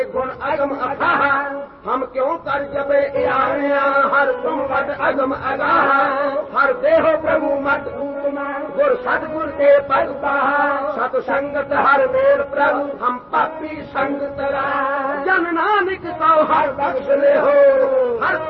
गुण अगम अथाह हम क्यों कर जबे आया हर तुम मत अगम अगाह हर देहो प्रभु मत गुर सतगुर के पद पाहा सत संगत हर मेल प्रभु हम पापी संग तरा जन नानक को हर बख्श ले हो हर